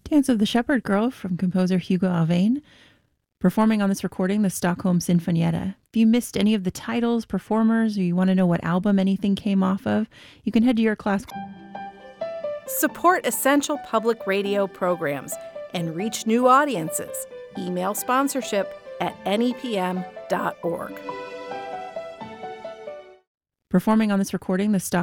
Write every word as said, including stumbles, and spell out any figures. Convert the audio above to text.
Dance of the Shepherd Girl from composer Hugo Alvain. Performing on this recording, the Stockholm Sinfonietta. If you missed any of the titles, performers, or you want to know what album anything came off of, you can head to your class. Support essential public radio programs and reach new audiences. Email sponsorship at N E P M dot org. Performing on this recording, the Stockholm